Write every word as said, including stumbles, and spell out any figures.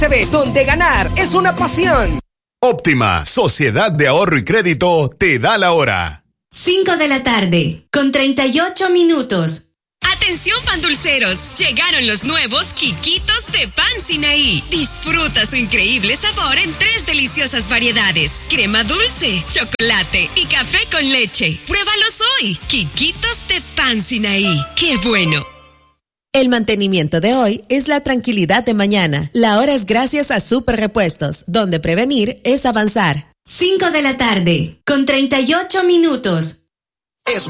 Se ve donde ganar es una pasión. Óptima, Sociedad de Ahorro y Crédito, te da la hora. cinco de la tarde, con treinta y ocho minutos. Atención pandulceros, llegaron los nuevos Quiquitos de Pan Sinaí. Disfruta su increíble sabor en tres deliciosas variedades: crema dulce, chocolate y café con leche. Pruébalos hoy. Quiquitos de Pan Sinaí. ¡Qué bueno! El mantenimiento de hoy es la tranquilidad de mañana. La hora es gracias a Super Repuestos, donde prevenir es avanzar. cinco de la tarde, con treinta y ocho minutos.